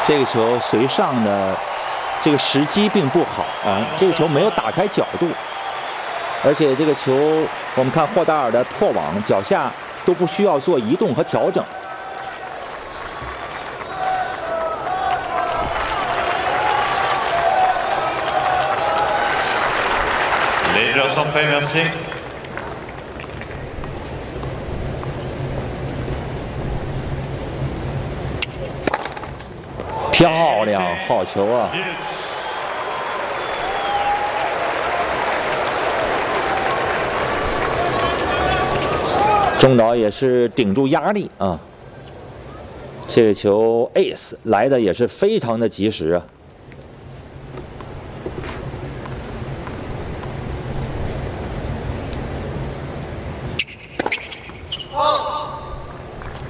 这个球随上的这个时机并不好啊，这个球没有打开角度，而且这个球我们看霍达尔的破网脚下都不需要做移动和调整。漂亮，好球啊！中岛也是顶住压力啊，这个球 ace 来的也是非常的及时啊。